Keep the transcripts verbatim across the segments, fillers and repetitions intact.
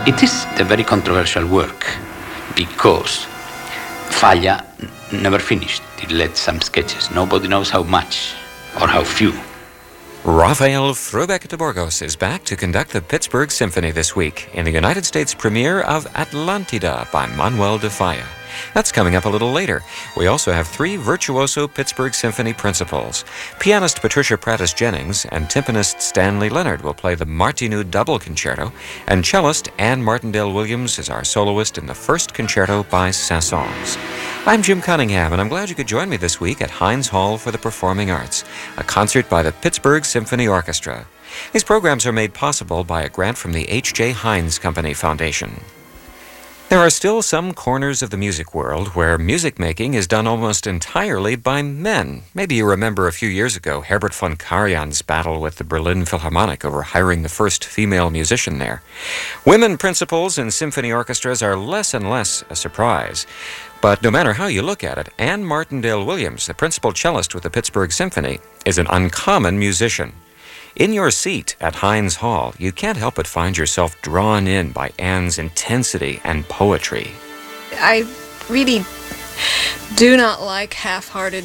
It is a very controversial work because Falla n- never finished. He led some sketches. Nobody knows how much or how few. Rafael Frubeck de Burgos is back to conduct the Pittsburgh Symphony this week in the United States premiere of Atlantida by Manuel de Falla. That's coming up a little later. We also have three virtuoso Pittsburgh Symphony principals. Pianist Patricia Prattis-Jennings and timpanist Stanley Leonard will play the Martinů Double Concerto, and cellist Anne Martindale-Williams is our soloist in the first concerto by Saint-Saëns. I'm Jim Cunningham, and I'm glad you could join me this week at Heinz Hall for the Performing Arts, a concert by the Pittsburgh Symphony Orchestra. These programs are made possible by a grant from the H J. Heinz Company Foundation. There are still some corners of the music world where music making is done almost entirely by men. Maybe you remember a few years ago Herbert von Karajan's battle with the Berlin Philharmonic over hiring the first female musician there. Women principals in symphony orchestras are less and less a surprise. But no matter how you look at it, Anne Martindale-Williams, the principal cellist with the Pittsburgh Symphony, is an uncommon musician. In your seat at Heinz Hall, you can't help but find yourself drawn in by Anne's intensity and poetry. I really do not like half-hearted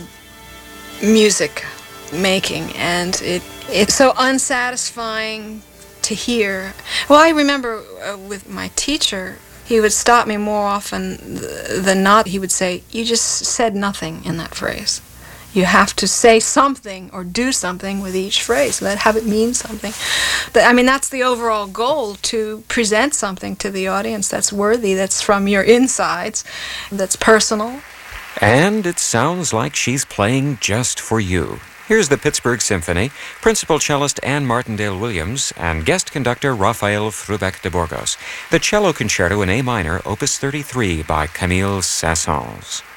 music making, and it it's so unsatisfying to hear. Well, I remember uh, with my teacher, he would stop me more often th- than not. He would say, "You just said nothing in that phrase. You have to say something or do something with each phrase, let have it mean something." But, I mean, that's the overall goal, to present something to the audience that's worthy, that's from your insides, that's personal. And it sounds like she's playing just for you. Here's the Pittsburgh Symphony, principal cellist Anne Martindale-Williams and guest conductor Rafael Frubeck de Burgos. The Cello Concerto in A minor, opus thirty-three by Camille Saint-Saëns.